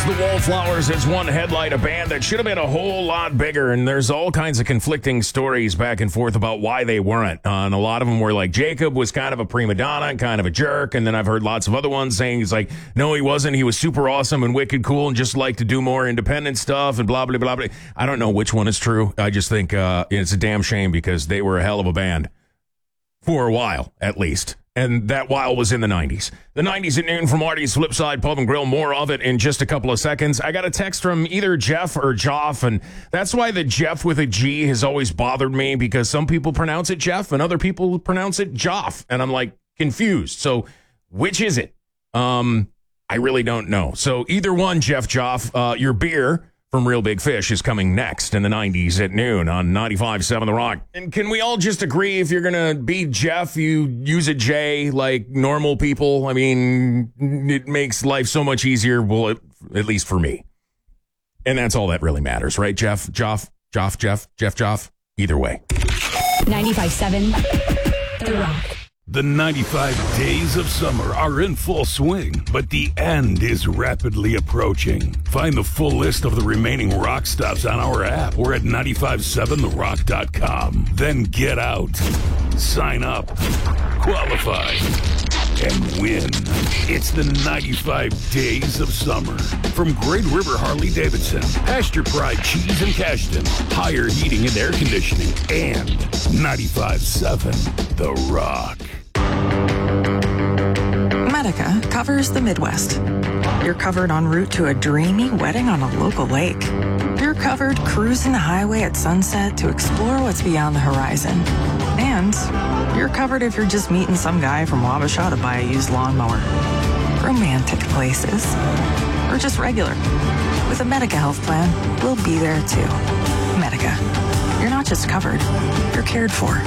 The Wallflowers as one headline, a band that should have been a whole lot bigger, and there's all kinds of conflicting stories back and forth about why they weren't. And a lot of them were like, Jacob was kind of a prima donna and kind of a jerk, and then I've heard lots of other ones saying he's like, no, he wasn't. He was super awesome and wicked cool and just liked to do more independent stuff and blah, blah, blah, blah. I don't know which one is true. I just think it's a damn shame because they were a hell of a band for a while, at least. And that while was in the 90s. The 90s at noon from Marty's Flipside Pub and Grill. More of it in just a couple of seconds. I got a text from either Jeff or Joff, and that's why the Jeff with a G has always bothered me, because some people pronounce it Jeff and other people pronounce it Joff, and I'm like confused. So which is it? I really don't know. So either one, Jeff Joff, your beer from Real Big Fish is coming next in the 90s at noon on 95.7 The Rock. And can we all just agree if you're going to be Jeff, you use a J like normal people? I mean, it makes life so much easier, well, at least for me. And that's all that really matters, right? Jeff, Joff, either way. 95.7 The Rock. The 95 days of summer are in full swing, but the end is rapidly approaching. Find the full list of the remaining rock stops on our app or at 957therock.com. Then get out, sign up, qualify, and win. It's the 95 days of summer. From Great River Harley-Davidson, Pasture Pride Cheese and Cashton, Higher Heating and Air Conditioning, and 95.7 The Rock. Medica covers the Midwest. You're covered en route to a dreamy wedding on a local lake. You're covered cruising the highway at sunset to explore what's beyond the horizon. And you're covered if you're just meeting some guy from Wabasha to buy a used lawnmower. Romantic places. Or just regular. With a Medica health plan, we'll be there too. Medica. You're not just covered, you're cared for.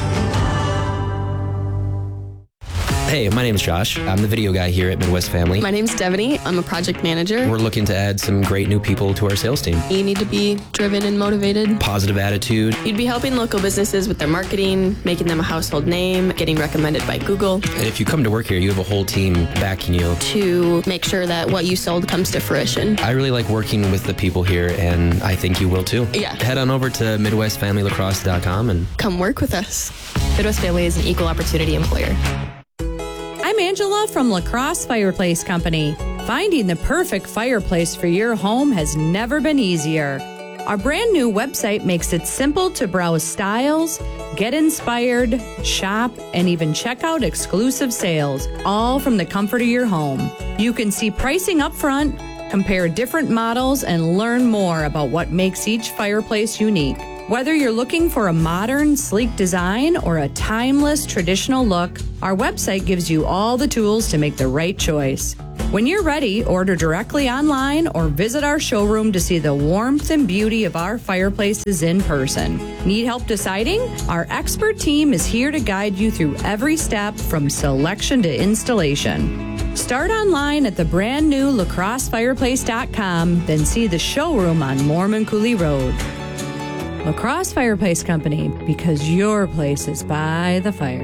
Hey, my name is Josh. I'm the video guy here at Midwest Family. My name's Devaney. I'm a project manager. We're looking to add some great new people to our sales team. You need to be driven and motivated. Positive attitude. You'd be helping local businesses with their marketing, making them a household name, getting recommended by Google. And if you come to work here, you have a whole team backing you. To make sure that what you sold comes to fruition. I really like working with the people here, and I think you will too. Yeah. Head on over to MidwestFamilyLacrosse.com and come work with us. Midwest Family is an equal opportunity employer. I'm Angela from Lacrosse Fireplace Company. Finding the perfect fireplace for your home has never been easier. Our brand new website makes it simple to browse styles, get inspired, shop, and even check out exclusive sales, all from the comfort of your home. You can see pricing up front, compare different models, and learn more about what makes each fireplace unique. Whether you're looking for a modern, sleek design or a timeless, traditional look, our website gives you all the tools to make the right choice. When you're ready, order directly online or visit our showroom to see the warmth and beauty of our fireplaces in person. Need help deciding? Our expert team is here to guide you through every step from selection to installation. Start online at the brand new lacrossefireplace.com, then see the showroom on Mormon Coulee Road. Lacrosse Fireplace Company, because your place is by the fire.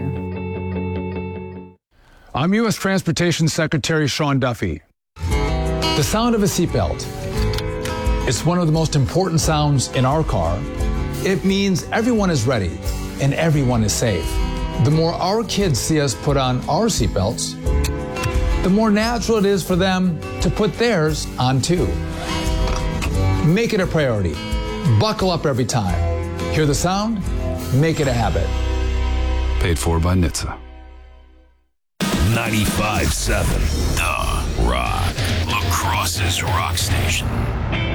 I'm U.S. Transportation Secretary Sean Duffy. The sound of a seatbelt. It's one of the most important sounds in our car. It means everyone is ready and everyone is safe. The more our kids see us put on our seatbelts, the more natural it is for them to put theirs on too. Make it a priority. Buckle up every time. Hear the sound? Make it a habit. Paid for by NHTSA. 95.7 The Rock. La Crosse's rock station.